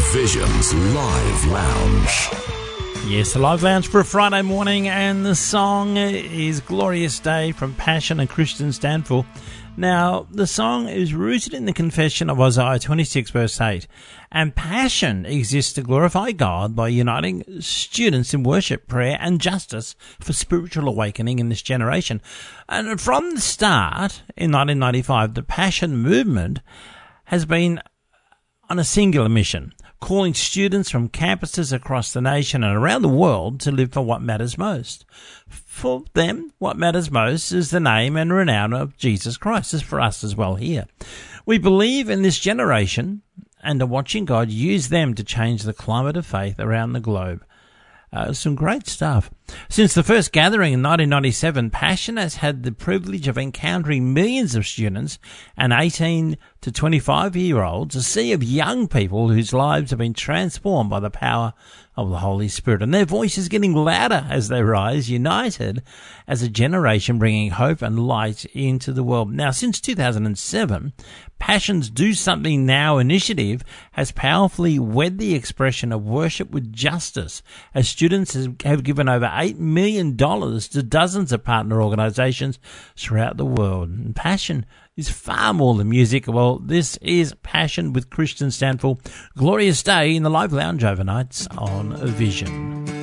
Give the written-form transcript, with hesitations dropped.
Vision's Live Lounge. Yes, the Live Lounge for a Friday morning, and the song is Glorious Day from Passion and Christian Stanfill. Now, the song is rooted in the confession of Isaiah 26 verse 8, and Passion exists to glorify God by uniting students in worship, prayer and justice for spiritual awakening in this generation. And from the start, in 1995, the Passion movement has been on a singular mission, calling students from campuses across the nation and around the world to live for what matters most. For them, what matters most is the name and renown of Jesus Christ, as for us as well here. We believe in this generation and are watching God use them to change the climate of faith around the globe. Some great stuff. Since the first gathering in 1997, Passion has had the privilege of encountering millions of students and 18 to 25-year-olds, a sea of young people whose lives have been transformed by the power of the Holy Spirit. And their voice is getting louder as they rise, united as a generation bringing hope and light into the world. Now, since 2007, Passion's Do Something Now initiative has powerfully wed the expression of worship with justice, as students have given over $8 million to dozens of partner organizations throughout the world. And Passion is far more than music. Well, this is Passion with Christian Stanfill. Glorious Day in the Live Lounge overnights on Vision.